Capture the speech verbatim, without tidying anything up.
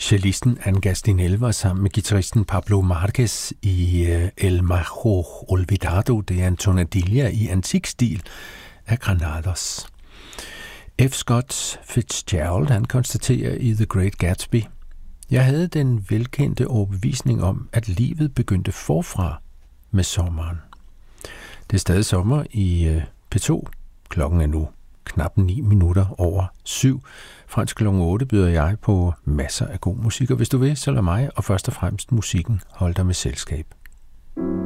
Cellisten Angastinel var sammen med guitaristen Pablo Marquez i El Majo Olvidado de Antonadilla i antik stil af Granados. F. Scott Fitzgerald han konstaterer i The Great Gatsby: Jeg havde den velkendte overbevisning om, at livet begyndte forfra med sommeren. Det er stadig sommer i P to. Klokken er nu knap ni minutter over syv. Fransk klokken otte byder jeg på masser af god musik, og hvis du vil, så lad mig og først og fremmest musikken holde dig med selskab.